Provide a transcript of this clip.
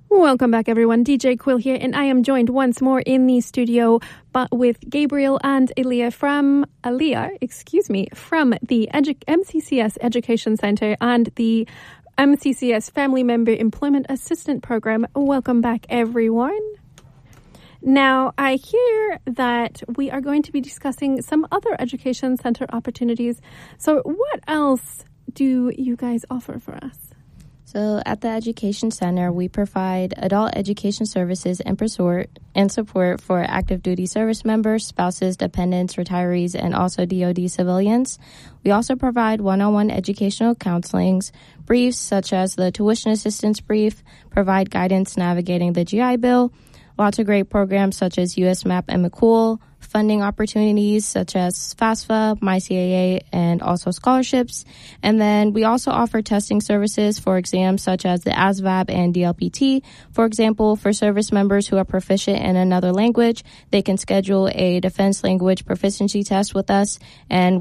Welcome back, everyone. DJ Quill here, and I am joined once more in the studio but with Gabriel and Aliyah from the MCCS Education Centre and the MCCS Family Member Employment Assistant Program. Welcome back, everyone. Now, I hear that we are going to be discussing some other education centre opportunities. So what else do you guys offer for us? So at the Education Center, we provide adult education services and support for active duty service members, spouses, dependents, retirees, and also DoD civilians. We also provide one-on-one educational counselings, briefs such as the tuition assistance brief, provide guidance navigating the GI Bill, lots of great programs such as USMAP and McCool, funding opportunities such as FAFSA, MyCAA, and also scholarships. And then we also offer testing services for exams such as the ASVAB and DLPT. For example, for service members who are proficient in another language, they can schedule a defense language proficiency test with us, and